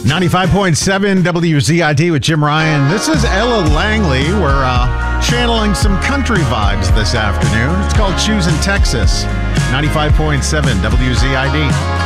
95.7 WZID with Jim Ryan. This is Ella Langley. We're channeling some country vibes this afternoon. It's called Choosing Texas. 95.7 WZID.